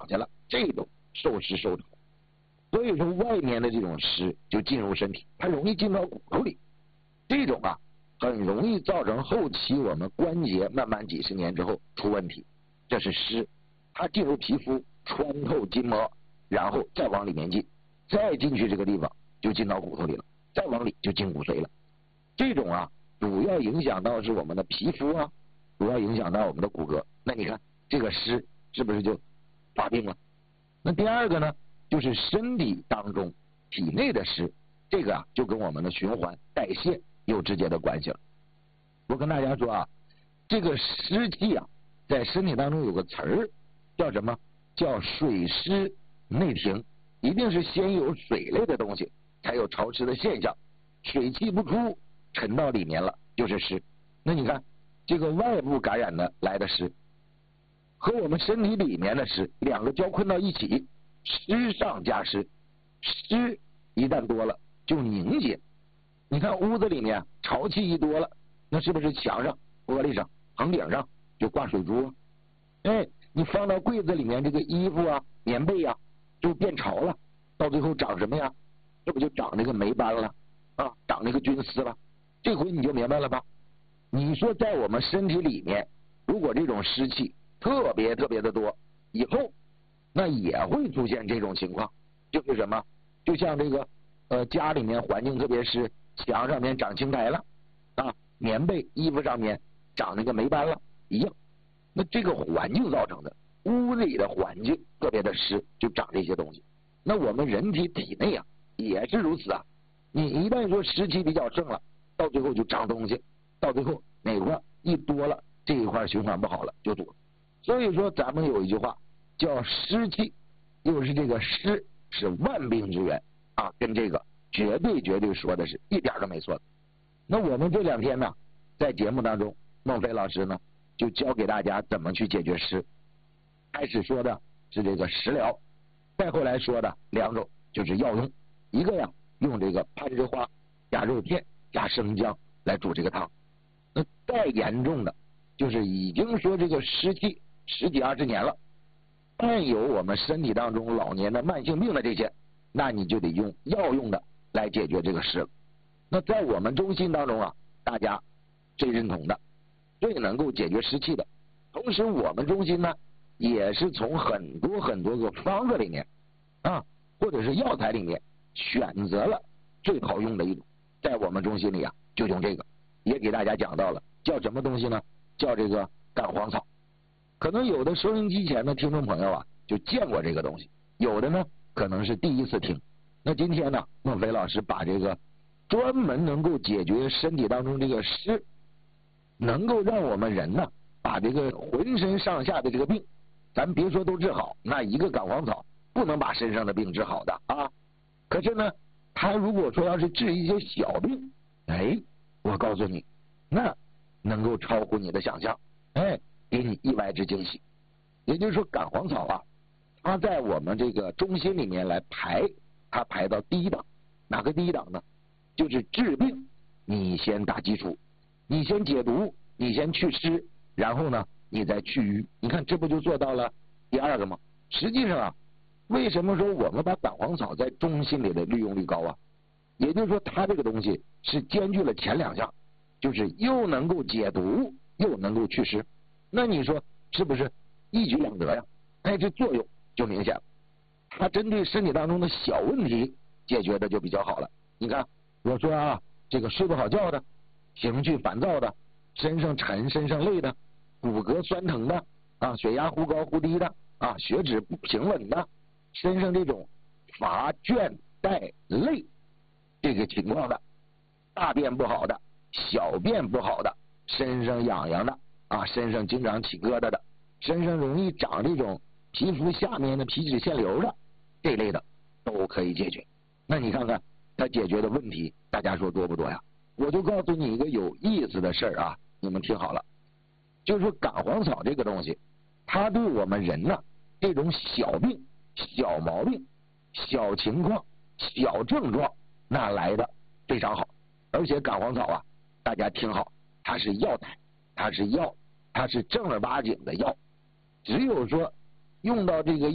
去了，这种受湿受潮。所以说外面的这种湿就进入身体，它容易进到骨头里，这种啊很容易造成后期我们关节慢慢几十年之后出问题。这是湿，它进入皮肤，穿透筋膜，然后再往里面进，再进去这个地方就进到骨头里了，再往里就进骨髓了。这种啊主要影响到是我们的皮肤啊，主要影响到我们的骨骼。那你看这个湿是不是就发病了？那第二个呢，就是身体当中体内的湿，这个啊就跟我们的循环代谢有直接的关系了。我跟大家说啊，这个湿气啊在身体当中有个词儿叫什么？叫水湿内停，一定是先有水类的东西才有潮湿的现象，水气不出沉到里面了就是湿。那你看这个外部感染的来的湿和我们身体里面的湿两个交困到一起，湿上加湿，湿一旦多了就凝结。你看屋子里面潮气一多了，那是不是墙上玻璃上棚顶上就挂水珠啊？哎，你放到柜子里面这个衣服啊棉被啊就变潮了，到最后长什么呀？这不就长那个霉斑了啊，长那个菌丝了。这回你就明白了吧？你说在我们身体里面如果这种湿气特别的多，以后那也会出现这种情况，就是什么？就像这个家里面环境特别湿，墙上面长青苔了啊，棉被衣服上面长那个霉斑了一样。那这个环境造成的，屋里的环境特别的湿，就长这些东西。那我们人体内啊也是如此啊，你一旦说湿气比较盛了，到最后就长东西，到最后哪块一多了，这一块循环不好了就堵。所以说咱们有一句话叫湿气，又是这个湿是万病之源啊，跟这个绝对说的是一点都没错的。那我们这两天呢，在节目当中，孟非老师呢就教给大家怎么去解决湿。开始说的是这个食疗，再后来说的两种就是药用，一个呀用这个攀枝花加肉片加生姜来煮这个汤。那再严重的就是已经说这个湿气十几20年了，伴有我们身体当中老年的慢性病的这些，那你就得用药用的来解决这个湿了。那在我们中心当中啊，大家最认同的最能够解决湿气的，同时我们中心呢也是从很多个方子里面啊或者是药材里面选择了最好用的一种，在我们中心里啊就用这个，也给大家讲到了叫什么东西呢？叫这个干黄草。可能有的收音机前的听众朋友啊就见过这个东西，有的呢可能是第一次听。那今天呢，孟非老师把这个专门能够解决身体当中这个湿，能够让我们人呢把这个浑身上下的这个病，咱别说都治好，那一个干黄草不能把身上的病治好的啊。可是呢，他如果说要是治一些小病，哎，我告诉你，那能够超乎你的想象，哎，给你意外之惊喜。也就是说，干黄草啊，它在我们这个中心里面来排，它排到第一档。哪个第一档呢？就是治病，你先打基础，你先解毒，你先祛湿，然后呢，你再祛瘀。你看，这不就做到了第二个吗？实际上啊，为什么说我们把干黄草在中心里的利用率高啊？也就是说，它这个东西是兼具了前两项，就是又能够解毒，又能够祛湿。那你说是不是一举两得呀？哎，这作用就明显了。它针对身体当中的小问题解决的就比较好了。你看，我说啊，这个睡不好觉的，情绪烦躁的，身上沉身上累的，骨骼酸疼的啊，血压忽高忽低的啊，血脂不平稳的，身上这种乏倦怠累这个情况的，大便不好的，小便不好的，身上痒痒的啊，身上经常起疙瘩的，身上容易长这种皮肤下面的皮脂腺瘤的，这类的都可以解决。那你看看它解决的问题，大家说多不多呀？我就告诉你一个有意思的事儿啊，你们听好了，就是说干黄草这个东西，它对我们人呢这种小病、小毛病、小情况、小症状，那来的非常好。而且干黄草啊，大家听好，它是药材，它是药，它是正儿八经的药。只有说用到这个